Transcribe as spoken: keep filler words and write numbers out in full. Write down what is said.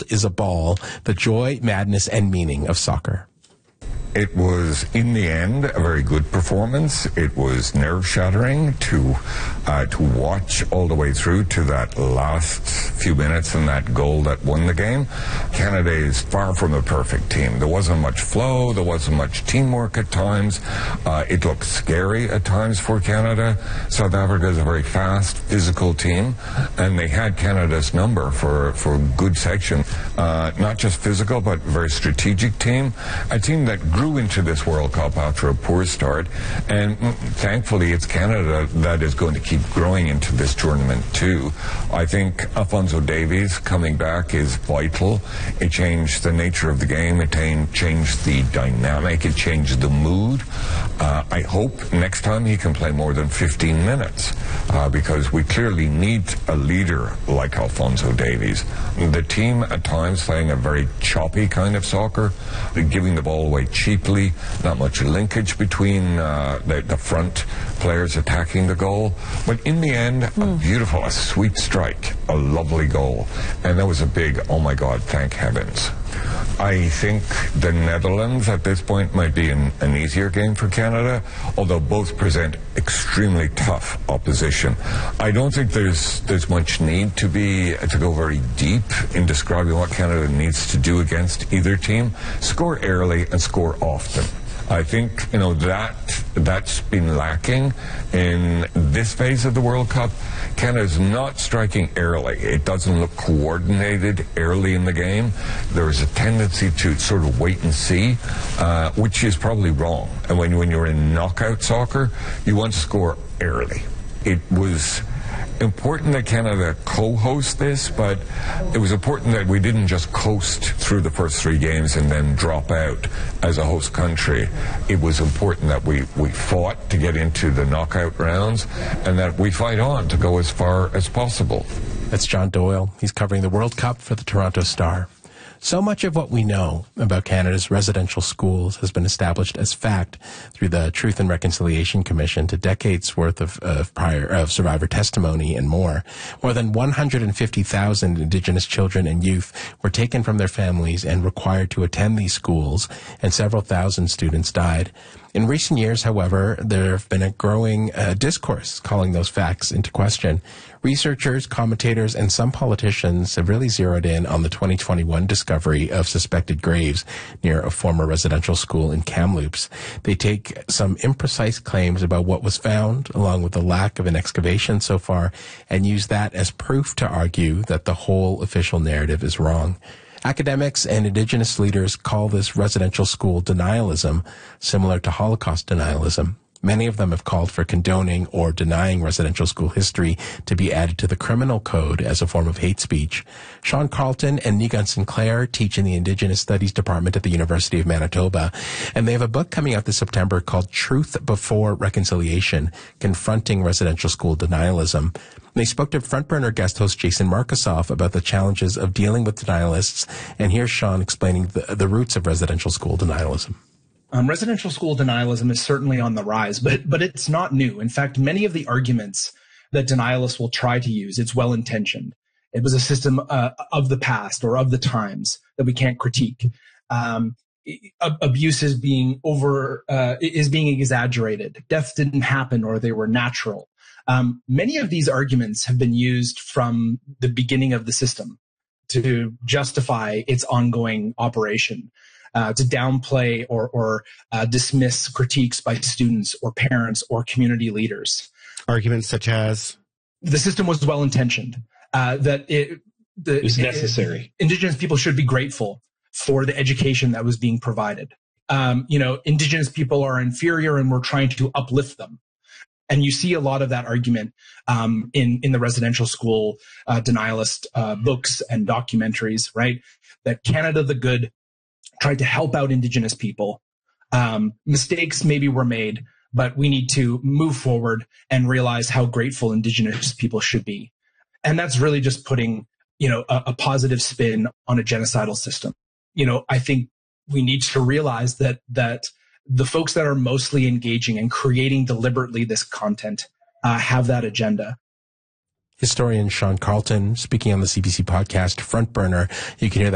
is a ball, the joy, madness, and meaning of soccer. It was, in the end, a very good performance. It was nerve-shattering to uh, to watch all the way through to that last few minutes and that goal that won the game. Canada is far from a perfect team. There wasn't much flow. There wasn't much teamwork at times. Uh, it looked scary at times for Canada. South Africa is a very fast, physical team, and they had Canada's number for, for a good section. Uh, not just physical, but very strategic team. A team that grew into this World Cup after a poor start, and thankfully it's Canada that is going to keep growing into this tournament too. I think Alphonso Davies coming back is vital. It changed the nature of the game. It changed the dynamic. It changed the mood. Uh, I hope next time he can play more than fifteen minutes uh, because we clearly need a leader like Alphonso Davies. The team at times playing a very choppy kind of soccer, giving the ball away cheaply, not much linkage between uh, the, the front players attacking the goal. But in the end, mm. a beautiful, a sweet strike, a lovely goal. And that was a big, oh my God, thank heavens. I think the Netherlands at this point might be an, an easier game for Canada, although both present extremely tough opposition. I don't think there's there's much need to be to go very deep in describing what Canada needs to do against either team. Score early and score often. I think, you know, that that's been lacking in this phase of the World Cup. Canada's not striking early. It doesn't look coordinated early in the game. There is a tendency to sort of wait and see, uh, which is probably wrong. And when, when you're in knockout soccer, you want to score early. It was important that Canada co-host this, but it was important that we didn't just coast through the first three games and then drop out as a host country. It was important that we, we fought to get into the knockout rounds and that we fight on to go as far as possible. That's John Doyle. He's covering the World Cup for the Toronto Star. So much of what we know about Canada's residential schools has been established as fact through the Truth and Reconciliation Commission to decades worth of, of prior of survivor testimony and more. More than one hundred fifty thousand Indigenous children and youth were taken from their families and required to attend these schools, and several thousand students died. In recent years, however, there have been a growing uh, discourse calling those facts into question. Researchers, commentators, and some politicians have really zeroed in on the twenty twenty-one discovery of suspected graves near a former residential school in Kamloops. They take some imprecise claims about what was found, along with the lack of an excavation so far, and use that as proof to argue that the whole official narrative is wrong. Academics and Indigenous leaders call this residential school denialism, similar to Holocaust denialism. Many of them have called for condoning or denying residential school history to be added to the criminal code as a form of hate speech. Sean Carlton and Nigan Sinclair teach in the Indigenous Studies Department at the University of Manitoba, and they have a book coming out this September called Truth Before Reconciliation, Confronting Residential School Denialism. They spoke to front burner guest host Jason Markusoff about the challenges of dealing with denialists, and here's Sean explaining the, the roots of residential school denialism. Um, residential school denialism is certainly on the rise, but but it's not new. In fact, many of the arguments that denialists will try to use, it's well-intentioned. It was a system uh, of the past or of the times that we can't critique. Um, abuse is being over uh, is being exaggerated. Deaths didn't happen or they were natural. Um, many of these arguments have been used from the beginning of the system to justify its ongoing operation. Uh, to downplay or, or uh, dismiss critiques by students or parents or community leaders. Arguments such as? The system was well-intentioned, uh, that it, the, it was necessary. It, Indigenous people should be grateful for the education that was being provided. Um, you know, Indigenous people are inferior and we're trying to uplift them. And you see a lot of that argument um, in, in the residential school uh, denialist uh, books and documentaries, right? That Canada the Good tried to help out Indigenous people. Um, mistakes maybe were made, but we need to move forward and realize how grateful Indigenous people should be. And that's really just putting, you know, a, a positive spin on a genocidal system. You know, I think we need to realize that, that the folks that are mostly engaging and creating deliberately this content uh, have that agenda. Historian Sean Carlton speaking on the C B C podcast Front Burner. You can hear that